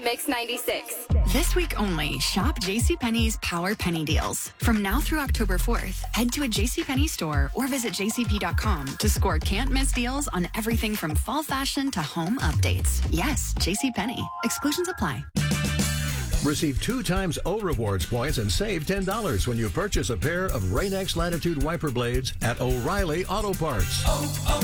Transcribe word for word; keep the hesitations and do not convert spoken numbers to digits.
Mix ninety-six. This week only, shop JCPenney's Power Penny Deals. From now through October fourth, head to a JCPenney store or visit j c p dot com to score can't-miss deals on everything from fall fashion to home updates. Yes, JCPenney. Exclusions apply. Receive two times O Rewards points and save ten dollars when you purchase a pair of Rain-X Latitude wiper blades at O'Reilly Auto Parts. Oh, oh,